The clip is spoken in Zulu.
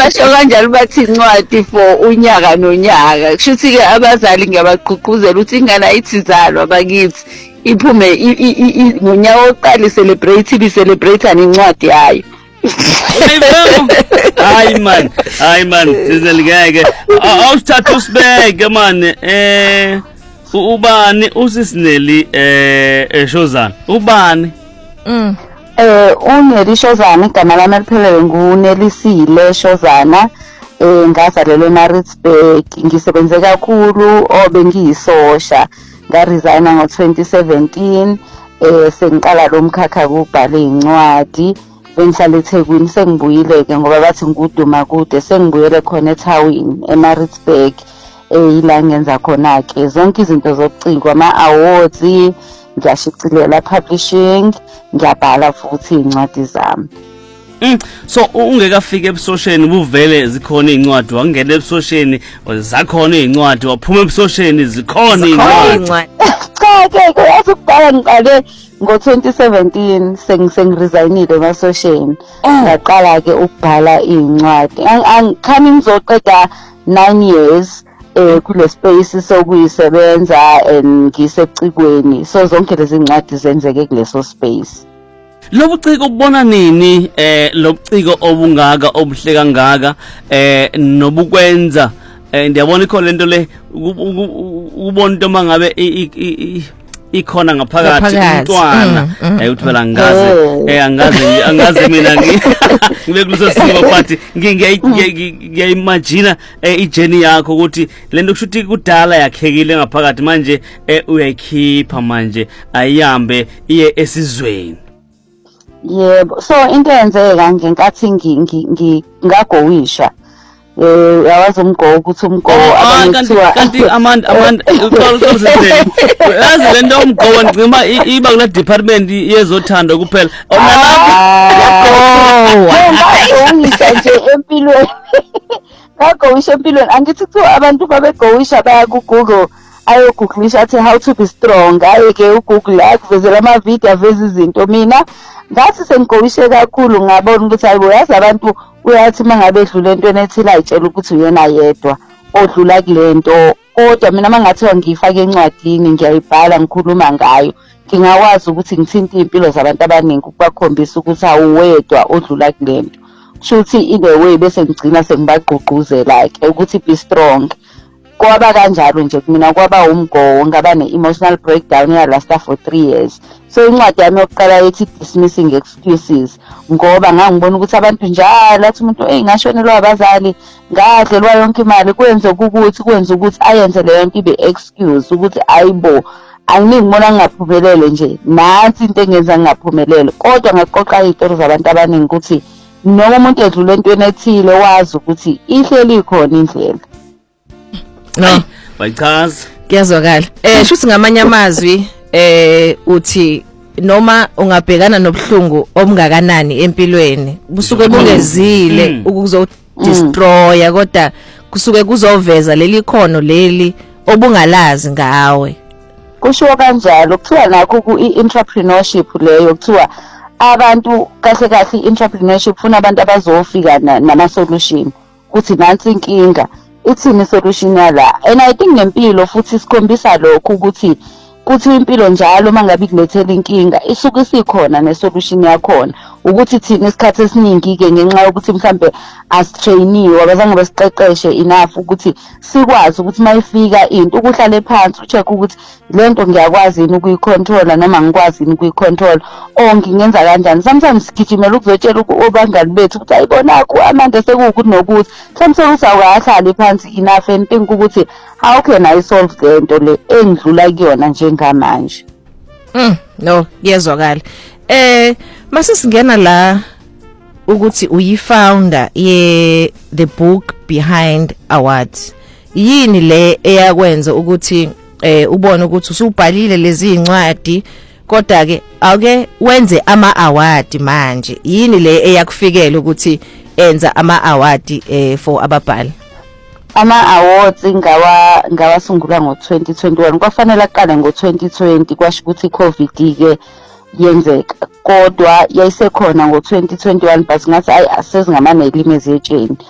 basho kanjalo bathi incwadi for unyaka nonyaka. Kusho ukuthi-ke abazali ngiyabagqugquzela ukuthi ingane ayithizalwa bakithi iphume ngonyaka wokuqala i-celebrate incwadi yayo. Hayi man sizalingeke awusithatha usibeke man ubani usisineli Shozana ubani uNeli Shozana igama lami eliphelele nguNelisile Shozana ngazalelwe eMaritzburg ngisebenze kakhulu bengiyisosha ngaresigna ngo-2017 sengiqala lo mkhakha kubhala incwadi bengihlala eThekwini sengibuyile-ke ngoba bathi nguduma kude sengibuyele khona eThawini eMaritzburg ila ngenza khona-ke zonke izinto zobuciko ama-awards ngiyashicilela publishing ngiyabhala futhi iy'ncwadi zami. So ungekafika ebusosheni buvele zikhona iy'ncwadi wangena ebusosheni zakhona iy'ncwadi waphuma ebusosheni zikhona iy'ncwadi. Cha-ke yazi ukubhala ngiqale ngo-2017 sengiresignile emasosheni ngaqala-ke ukubhala iy'ncwadi angikhani ngizoqeda 9 years kule space sokuyisebenza ngisecikweni so zonke lezi ncwadi zenzeke kuleso space. Lobuciko ubona nini lobuciko obungaka obuhle kangaka nobukwenza ndiyabona ikho lento le ubona into mangabe ikhona ngaphakathi umntwana ukuthi phela angaze mina ngibe kuleso simo but ngiyayimagine ijourney yakho ukuthi lento kusho ukuthi kudala yakhekile ngaphakathi manje uyayikhipha manje ayihambe iye esizweni. Yebo so into yenzeka ngenkathi ngagowisha yawazi umgogo ukuthi umgogo abangithiwa kanti Amanda yazi lento umgogo ngicima iba kule department yezothando kuphela ngisho nje empilweni ngagowisha empilweni angithi kuthiwa abantu babegowisha baya ku-Google ayogooglisha athi how to be strong ayeke uGoogle akuvezela amavidiyo aveza izinto mina ngathi sengigowishe kakhulu ngabona ukuthi hayibo yazi abantu uyathi mangabe edlula entweni ethile ayitshela ukuthi uyena yedwa odlula kulento kodwa mina mangathiwa ngiyifake encwadini ngiyayibhala ngikhuluma ngayo ngingakwazi ukuthi ngithinte impilo zabantu abaningi ukubakhombisa ukuthi awuwedwa odlula kulento kusho ukuthi in a way bese ngigcina sengibagqugquzela-ke ukuthi be strong. Kwaba kanjalo nje mina kwaba umgogo ngaba ne-emotional breakdown yalasta for 3 years so incwadi yami yokuqala yethi dismissing excuses ngoba ngangibona ukuthi abantu njalo athi umuntu ngashonelwa abazali ngadlelwa yonke imali kwenze ukuthi ayenze leyo nto ibe excuse ukuthi ayibo angingibona ngingaphumelele nje nansi into engenza ngingaphumelele kodwa ngaqoqa iy'tori zabantu abaningi ukuthi noma umuntu edlula entweni ethile wazi ukuthi ihleli ikhona indlela. No bayichaza kuyazwakala shuthi ngamanye amazwi uthi noma ungabhekana nobuhlungu obungakanani empilweni busuke bungezile ukuzo destroya kodwa kusuke kuzoveza leli khono leli obungalazi ngawe. Kusho kanjalo kuthiwa nakho ku-entrepreneurship leyo kuthiwa abantu kahle i-entrepreneurship funa abantu abazofika nama-solution kuthi nansi inkinga ithini solution yala and I think ngempilo futhi sikhombisa lokho ukuthi impilo njalo mangabe ikulethela inkinga isuke sikhona nesolution yakhona ukuthi thina isikhathi esiningi-ke ngenxa yokuthi mhlambe asitrainiwe abazange basiqeqeshe enough ukuthi sikwazi ukuthi mayifika into ukuhlale phansi ucheck ukuthi lento ngiyakwazi yini ukuyicontrola noma ngikwazi yini ukuyicontrola ngingenza kanjani. Sometimes sigijimela ukuzotshela obangani bethu ukuthi ayibonakho Amanda sekuwukuthi nokuthi mhlawumbe sewusawahlala phansi enough and think ukuthi how can I solve lento le engidlula kuyona njengamanje. No kuyezwakala. Mase singena la ukuthi uyifounder ye the book behind awards yini le eyakwenza ukuthi ubone ukuthi usubhalile lezi incwadi kodwa ke ake wenze ama-award manje yini le eyakufikela ukuthi enza ama-award for ababhali? Ama-awards ngawasungula ngo-2021 kwafanele aqale ngo-2020 kwasho ukuthi i-COVID-ke yenzeka kodwa yayisekhona ngo-2021 but ngathi ayi asezingamane elimezi etsheni